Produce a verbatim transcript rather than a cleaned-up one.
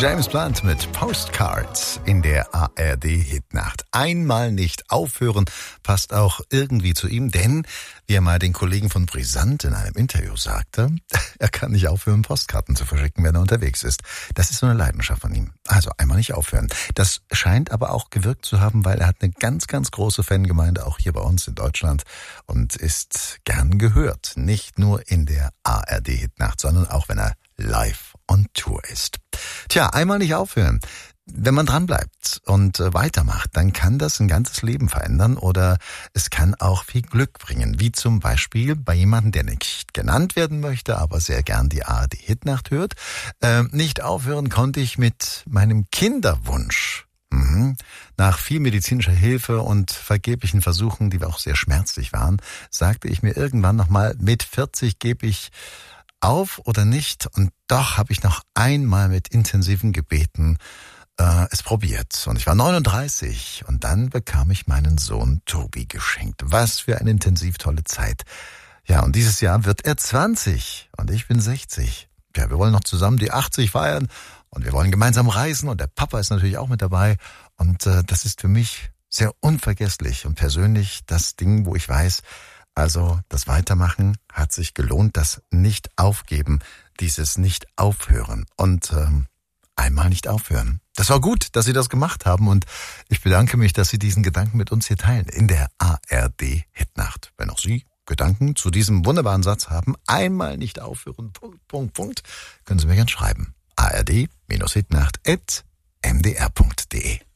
James Blunt mit Postcards in der A R D-Hitnacht. Einmal nicht aufhören passt auch irgendwie zu ihm, denn, wie er mal den Kollegen von Brisant in einem Interview sagte, er kann nicht aufhören, Postkarten zu verschicken, wenn er unterwegs ist. Das ist so eine Leidenschaft von ihm. Also einmal nicht aufhören. Das scheint aber auch gewirkt zu haben, weil er hat eine ganz, ganz große Fangemeinde, auch hier bei uns in Deutschland, und ist gern gehört. Nicht nur in der A R D-Hitnacht, sondern auch, wenn er live on Tour ist. Tja, einmal nicht aufhören. Wenn man dranbleibt und äh, weitermacht, dann kann das ein ganzes Leben verändern oder es kann auch viel Glück bringen. Wie zum Beispiel bei jemandem, der nicht genannt werden möchte, aber sehr gern die A R D-Hitnacht hört. Äh, nicht aufhören konnte ich mit meinem Kinderwunsch. Mhm. Nach viel medizinischer Hilfe und vergeblichen Versuchen, die auch sehr schmerzlich waren, sagte ich mir irgendwann nochmal, mit vierzig gebe ich auf oder nicht, und doch habe ich noch einmal mit intensiven Gebeten äh, es probiert. Und ich war neununddreißig und dann bekam ich meinen Sohn Tobi geschenkt. Was für eine intensiv tolle Zeit. Ja, und dieses Jahr wird er zwanzig und ich bin sechzig. Ja, wir wollen noch zusammen die achtzig feiern und wir wollen gemeinsam reisen und der Papa ist natürlich auch mit dabei. Und äh, das ist für mich sehr unvergesslich und persönlich das Ding, wo ich weiß, also das Weitermachen hat sich gelohnt, das Nicht-Aufgeben, dieses Nicht-Aufhören und ähm, einmal nicht aufhören. Das war gut, dass Sie das gemacht haben und ich bedanke mich, dass Sie diesen Gedanken mit uns hier teilen in der A R D-Hitnacht. Wenn auch Sie Gedanken zu diesem wunderbaren Satz haben, einmal nicht aufhören, Punkt, Punkt, Punkt, können Sie mir gerne schreiben. A R D Hitnacht at m d r punkt d e